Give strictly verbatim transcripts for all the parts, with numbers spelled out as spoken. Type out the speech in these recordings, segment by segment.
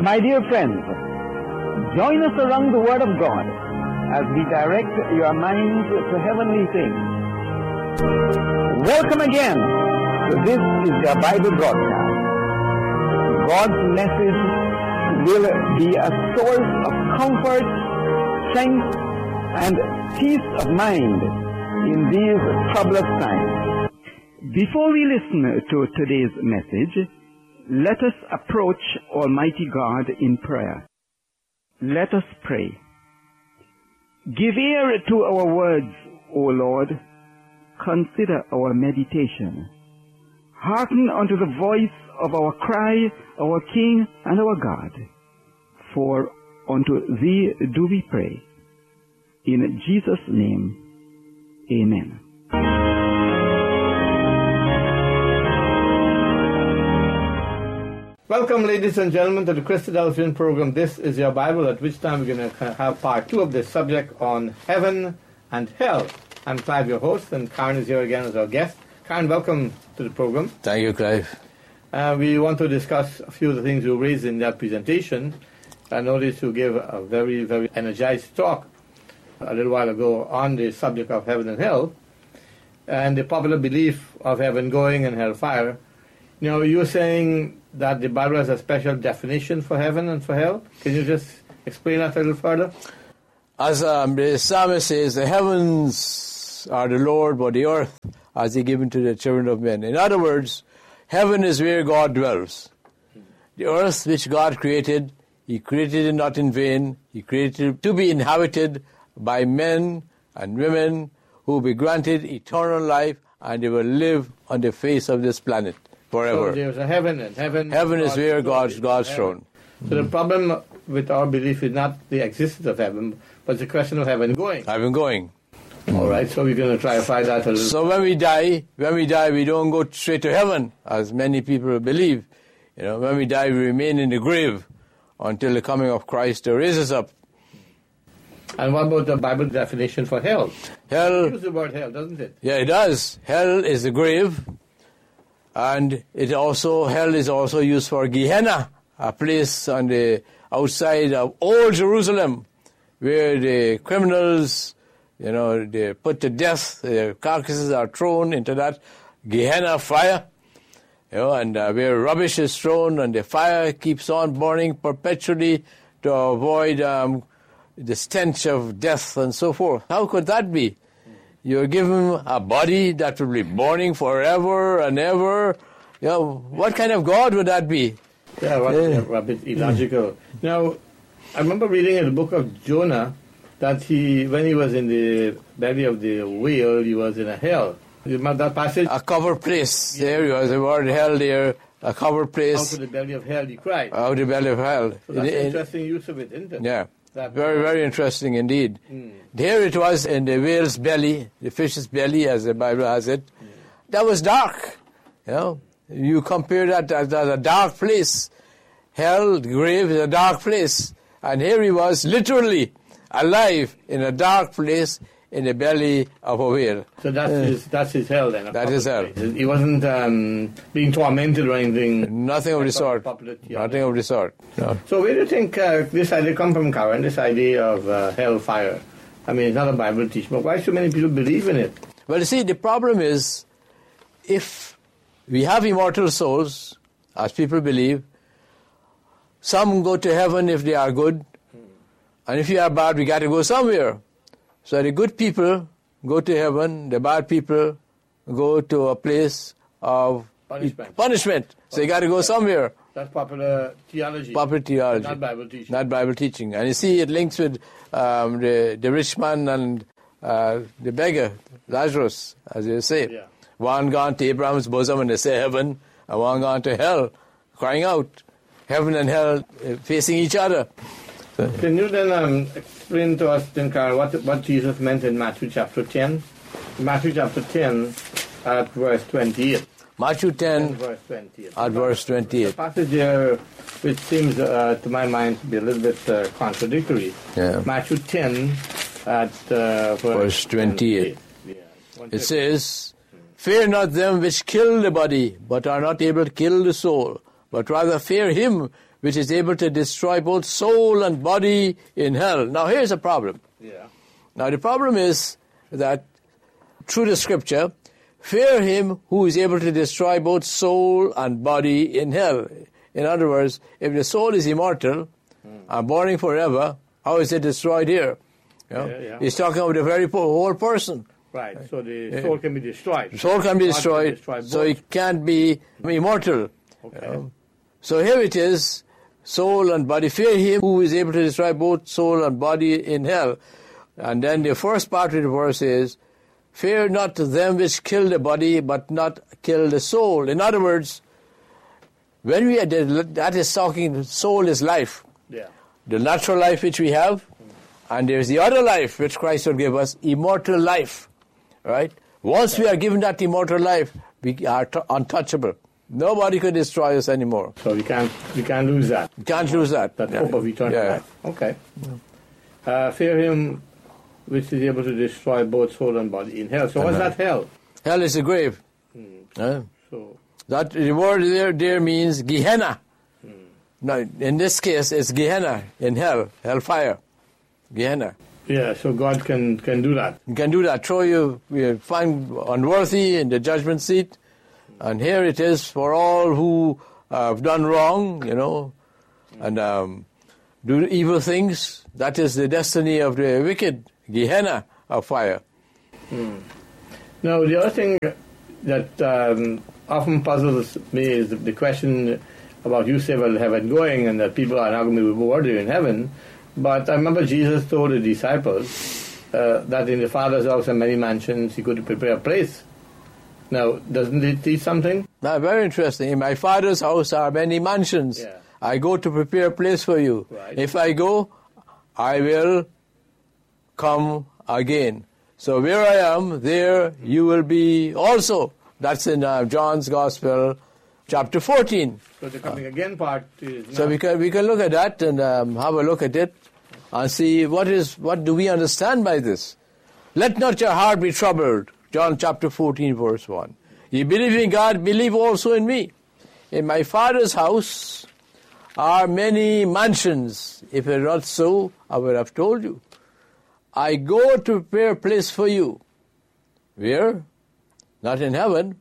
My dear friends, join us around the Word of God as we direct your minds to heavenly things. Welcome again to This is Your Bible Broadcast. God's message will be a source of comfort, strength, and peace of mind in these troublous times. Before we listen to today's message, let us approach Almighty God in prayer. Let us pray. Give ear to our words, O Lord. Consider our meditation. Hearken unto the voice of our cry, our King and our God. For unto Thee do we pray. In Jesus' name, amen. Welcome, ladies and gentlemen, to the Christadelphian program. This is Your Bible, at which time we're going to have part two of this subject on heaven and hell. I'm Clive, your host, and Karen is here again as our guest. Karen, welcome to the program. Thank you, Clive. Uh, we want to discuss a few of the things you raised in that presentation. I noticed you gave a very, very energized talk a little while ago on the subject of heaven and hell, and the popular belief of heaven going and hellfire. You know, you're saying that the Bible has a special definition for heaven and for hell. Can you just explain that a little further? As um, the psalmist says, the heavens are the Lord, but the earth has He given to the children of men. In other words, heaven is where God dwells. The earth which God created, He created it not in vain. He created it to be inhabited by men and women who will be granted eternal life, and they will live on the face of this planet forever. So there's a heaven, and heaven, heaven is God's where throne, God's, God's throne. So the problem with our belief is not the existence of heaven, but the question of heaven going. Heaven going. All right, so we're going to clarify that a little. So when we die, when we die, we don't go straight to heaven, as many people believe. You know, when we die, we remain in the grave until the coming of Christ to raise us up. And what about the Bible definition for hell? Hell. It uses the word hell, doesn't it? Yeah, it does. Hell is the grave, and it also hell is also used for Gehenna, a place on the outside of old Jerusalem, where the criminals, you know, they put to death. Their carcasses are thrown into that Gehenna fire, you know, and uh, where rubbish is thrown, and the fire keeps on burning perpetually to avoid um, the stench of death and so forth. How could that be? You're given a body that will be burning forever and ever. You know, what kind of God would that be? Yeah, what, yeah. a bit illogical. Now, I remember reading in the book of Jonah that he, when he was in the belly of the whale, he was in a hell. You remember that passage? A covered place. Yeah. There was the word hell there. A covered place. Out of the belly of hell he cried. Out of the belly of hell. So that's in, an interesting use of it, isn't it? Yeah. That very, very interesting indeed. Mm. There it was in the whale's belly, the fish's belly, as the Bible has it. Mm. That was dark. You know, you compare that as a dark place. Hell, the grave, is a dark place. And here he was literally alive in a dark place in the belly of a whale. So that's, uh, his, that's his hell then? That is hell. Place. He wasn't um, being tormented or anything? Nothing of the sort. Nothing of the sort. No. So where do you think uh, this idea come from, Karen, this idea of uh, hellfire? I mean, it's not a Bible teaching, but why so many people believe in it? Well, you see, the problem is, if we have immortal souls, as people believe, some go to heaven if they are good, and if you are bad, we got to go somewhere. So the good people go to heaven, the bad people go to a place of punishment. punishment. So you got to go somewhere. That's popular theology. Popular theology. Not Bible teaching. Not Bible teaching. And you see, it links with um, the, the rich man and uh, the beggar, Lazarus, as you say. Yeah. One gone to Abraham's bosom and they say heaven, and one gone to hell, crying out. Heaven and hell uh, facing each other. So, can you then um, explain to us, then, Carl, what, what Jesus meant in Matthew chapter ten? Matthew chapter ten at verse twenty-eight. Matthew ten, verse twenty-eight. At verse twenty-eight. The passage there, which seems uh, to my mind to be a little bit uh, contradictory. Yeah. Matthew ten at uh, verse, verse twenty-eight. Yeah. It says, "Fear not them which kill the body, but are not able to kill the soul, but rather fear him which is able to destroy both soul and body in hell. Now here's a problem. Yeah. Now the problem is that through the scripture, fear him who is able to destroy both soul and body in hell. In other words, if the soul is immortal mm. and burning forever, how is it destroyed here? You know? yeah, yeah. He's talking about the very po- whole person. Right, so the soul can be destroyed. The soul can be destroyed, can so it can't be immortal. Okay. You know? So here it is, soul and body. Fear him who is able to destroy both soul and body in hell. And then the first part of the verse is, fear not them which kill the body, but not kill the soul. In other words, when we are dead, that is talking, soul is life. Yeah. The natural life which we have, and there's the other life which Christ will give us, immortal life. Right? Once we are given that immortal life, we are t- untouchable. Nobody could destroy us anymore. So we can't we can't lose that. We can't lose that. That yeah. hope of eternal yeah. life. Okay. Yeah. Uh, fear him which is able to destroy both soul and body in hell. So what's that hell? Hell is the grave. Hmm. Uh, so that the word there, there means Gehenna. Hmm. Now, in this case, it's Gehenna in hell, hellfire. Gehenna. Yeah, so God can, can do that. He can do that. Throw you, you find unworthy in the judgment seat. And here it is for all who have done wrong, you know, and um, do evil things. That is the destiny of the wicked, Gehenna of fire. Hmm. Now, the other thing that um, often puzzles me is the question about you say, well, heaven going, and that people are not going to be rewarded in heaven. But I remember Jesus told the disciples uh, that in the Father's house are many mansions, he could prepare a place. Now, doesn't it teach something? Now, very interesting. In my Father's house are many mansions. Yeah. I go to prepare a place for you. Right. If I go, I will come again. So where I am, there you will be also. That's in uh, John's Gospel, chapter fourteen. So the coming again part is... So we can we can look at that and um, have a look at it and see what is what do we understand by this. Let not your heart be troubled. John chapter fourteen, verse one. You believe in God, believe also in me. In my Father's house are many mansions. If it were not so, I would have told you. I go to prepare a place for you. Where? Not in heaven.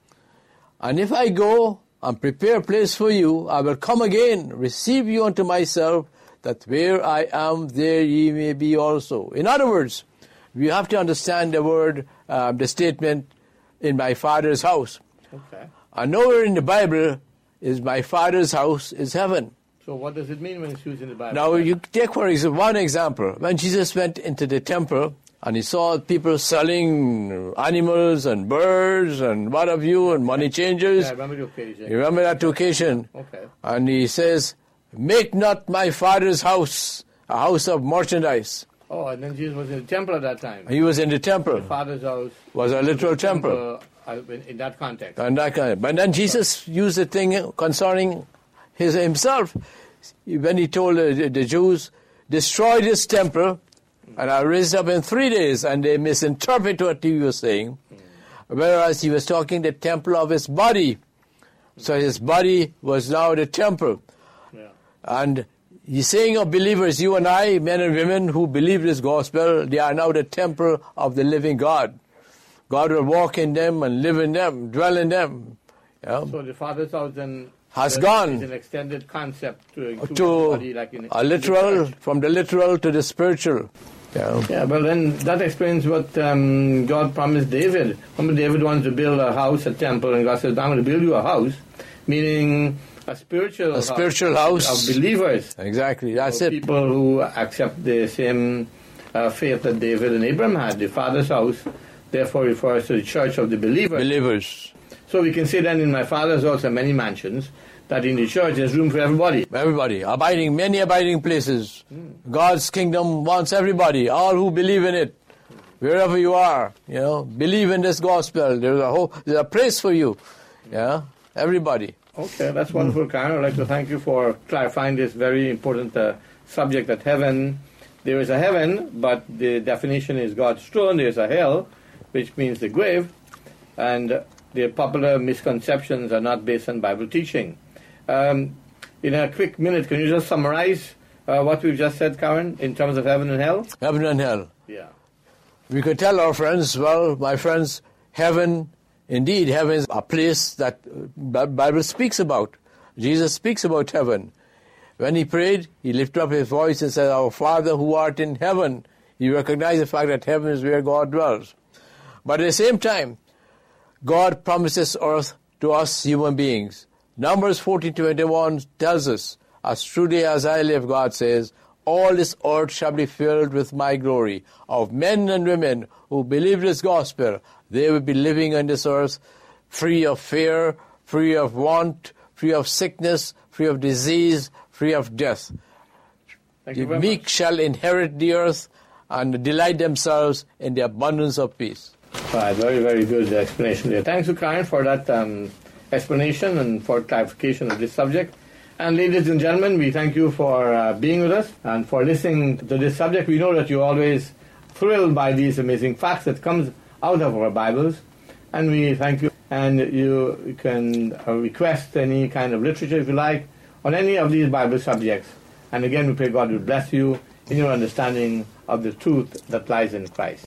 And if I go and prepare a place for you, I will come again, receive you unto myself, that where I am, there ye may be also. In other words, we have to understand the word, uh, the statement, in my Father's house. Okay. And nowhere in the Bible is my Father's house is heaven. So what does it mean when it's used in the Bible? Now, you take for example, one example. When Jesus went into the temple and he saw people selling animals and birds and what have you and money changers. Yeah, I remember the occasion. You remember that occasion? Okay. And he says, make not my Father's house a house of merchandise. Oh, and then Jesus was in the temple at that time. He was in the temple. The Father's house was a literal temple. temple uh, in, in that context. And that kind of, but then Jesus used the thing concerning his himself when he told the, the Jews, destroy this temple and I'll raise it up in three days. And they misinterpret what he was saying. Mm. Whereas he was talking the temple of his body. Mm. So his body was now the temple. Yeah. And he's saying of believers, you and I, men and women who believe this gospel, they are now the temple of the living God. God will walk in them and live in them, dwell in them. Yeah. So the Father's house then has the, gone. Is an extended concept to include to the body, like in a literal, the from the literal to the spiritual. Yeah. Yeah, well then that explains what um, God promised David. Remember, David wanted to build a house, a temple, and God said, I'm going to build you a house, meaning a spiritual a house spiritual house of believers. Exactly, that's so it. People who accept the same uh, faith that David and Abraham had. The Father's house, therefore, refers to the church of the believers. Believers. So we can say then in my Father's house are many mansions, that in the church there's room for everybody. Everybody. Abiding, many abiding places. Mm. God's kingdom wants everybody, all who believe in it. Wherever you are, you know, believe in this gospel. There's a hope, there's a place for you. Yeah, everybody. Okay, that's wonderful, Karen. I'd like to thank you for clarifying this very important uh, subject that heaven, there is a heaven, but the definition is God's throne. There's a hell, which means the grave, and the popular misconceptions are not based on Bible teaching. Um, in a quick minute, can you just summarize uh, what we've just said, Karen, in terms of heaven and hell? Heaven and hell. Yeah. We could tell our friends, well, my friends, heaven, indeed, heaven is a place that the Bible speaks about. Jesus speaks about heaven. When he prayed, he lifted up his voice and said, Our Father who art in heaven. He recognized the fact that heaven is where God dwells. But at the same time, God promises earth to us human beings. Numbers fourteen twenty-one tells us, As truly as I live, God says, all this earth shall be filled with my glory. Of men and women who believe this gospel, they will be living on this earth free of fear, free of want, free of sickness, free of disease, free of death. Thank The you very meek much. shall inherit the earth and delight themselves in the abundance of peace. Right, very, very good explanation there. Thanks to Karen for that um, explanation and for clarification of this subject. And ladies and gentlemen, we thank you for uh, being with us and for listening to this subject. We know that you're always thrilled by these amazing facts that comes out of our Bibles. And we thank you. And you can uh, request any kind of literature, if you like, on any of these Bible subjects. And again, we pray God will bless you in your understanding of the truth that lies in Christ.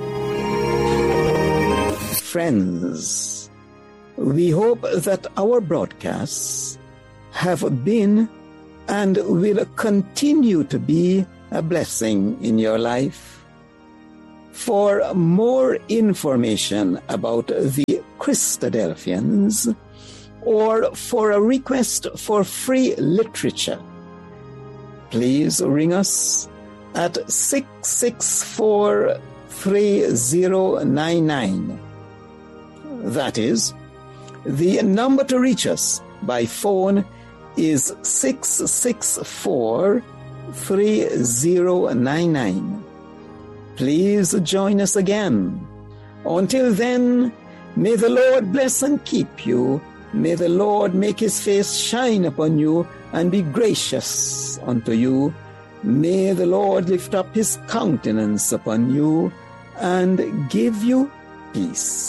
Friends, we hope that our broadcasts have been and will continue to be a blessing in your life. For more information about the Christadelphians or for a request for free literature, please ring us at six six four, three zero nine nine. That is, the number to reach us by phone is six six four, three zero nine nine. Please join us again. Until then, may the Lord bless and keep you. May the Lord make his face shine upon you and be gracious unto you. May the Lord lift up his countenance upon you and give you peace.